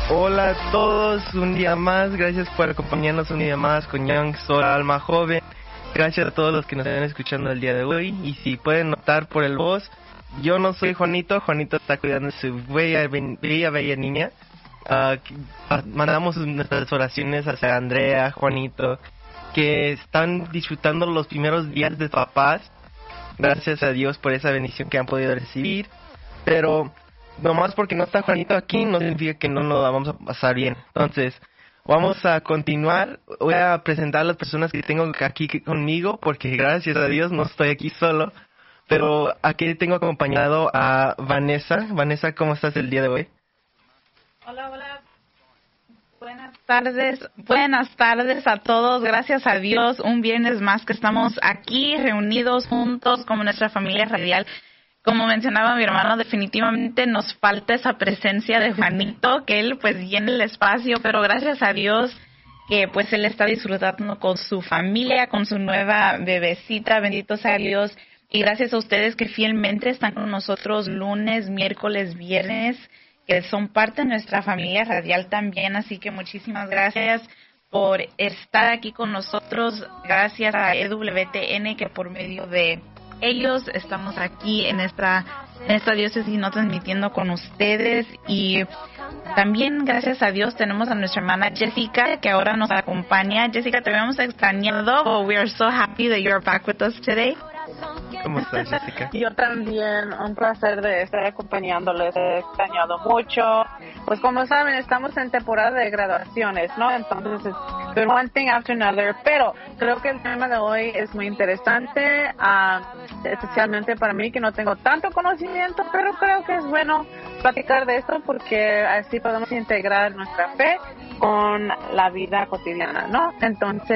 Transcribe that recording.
Hola a todos, un día más, gracias por acompañarnos un día más con Young Soul Alma Joven. Gracias a todos los que nos están escuchando el día de hoy. Y si pueden notar por el voz, yo no soy Juanito. Juanito está cuidando de su bella niña. Mandamos nuestras oraciones hacia Andrea, Juanito, que están disfrutando los primeros días de papás. Gracias a Dios por esa bendición que han podido recibir. Pero nomás porque no está Juanito aquí no significa que no nos la vamos a pasar bien. Entonces, vamos a continuar. Voy a presentar a las personas que tengo aquí conmigo, porque gracias a Dios no estoy aquí solo. Pero aquí tengo acompañado a Vanessa. Vanessa, ¿cómo estás el día de hoy? Hola. Buenas tardes a todos. Gracias a Dios, un viernes más que estamos aquí reunidos juntos como nuestra familia radial. Como mencionaba mi hermano, definitivamente nos falta esa presencia de Juanito, que él pues llena el espacio, pero gracias a Dios que pues él está disfrutando con su familia, con su nueva bebecita, bendito sea Dios. Y gracias a ustedes que fielmente están con nosotros lunes, miércoles, viernes, que son parte de nuestra familia radial también. Así que muchísimas gracias por estar aquí con nosotros. Gracias a EWTN, que por medio de ellos estamos aquí en esta diócesis no transmitiendo con ustedes. Y también gracias a Dios tenemos a nuestra hermana Jessica, que ahora nos acompaña. Jessica, te habíamos extrañado, but we are so happy that you're back with us today. ¿Cómo estás, Jessica? Yo también, un placer de estar acompañándoles, he extrañado mucho. Pues como saben, estamos en temporada de graduaciones, ¿no? Entonces es been one thing after another, pero creo que el tema de hoy es muy interesante, especialmente para mí que no tengo tanto conocimiento, pero creo que es bueno platicar de esto porque así podemos integrar nuestra fe con la vida cotidiana, ¿no? Entonces